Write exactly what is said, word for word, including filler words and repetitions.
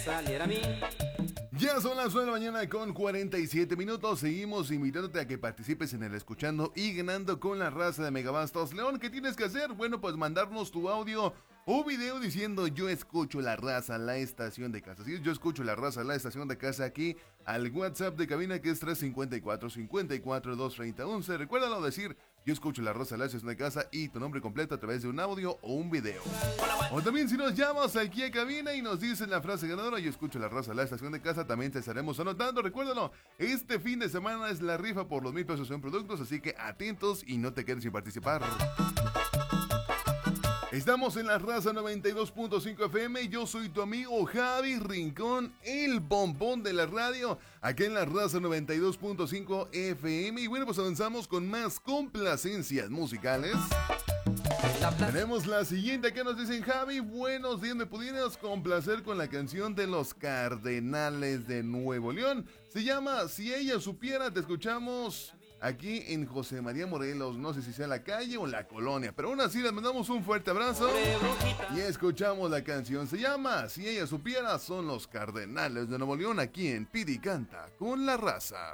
Saliera a mí. Ya son las nueve de la mañana con cuarenta y siete minutos. Seguimos invitándote a que participes en el Escuchando y Ganando con la Raza de Megabastos León. ¿Qué tienes que hacer? Bueno, pues mandarnos tu audio o video diciendo yo escucho la raza, la estación de casa. Sí, yo escucho la raza, la estación de casa aquí al WhatsApp de cabina que es tres cinco cuatro, cinco cuatro, dos tres cero uno. Recuérdalo decir yo escucho la raza, la estación de casa y tu nombre completo a través de un audio o un video. O también si nos llamas aquí a cabina y nos dicen la frase ganadora, yo escucho la raza, la estación de casa, también te estaremos anotando. Recuérdalo, este fin de semana es la rifa por los mil pesos en productos, así que atentos y no te quedes sin participar. Estamos en la Raza noventa y dos punto cinco F M. Yo soy tu amigo Javi Rincón, el bombón de la radio, aquí en la Raza noventa y dos punto cinco F M. Y bueno, pues avanzamos con más complacencias musicales. Tenemos la siguiente que nos dicen: Javi, buenos días, ¿me pudieras complacer con la canción de los Cardenales de Nuevo León? Se llama Si ella supiera. Te escuchamos aquí en José María Morelos, no sé si sea la calle o la colonia, pero aún así les mandamos un fuerte abrazo y escuchamos la canción. Se llama Si ella supiera, son los Cardenales de Nuevo León aquí en Pidi Canta con la Raza.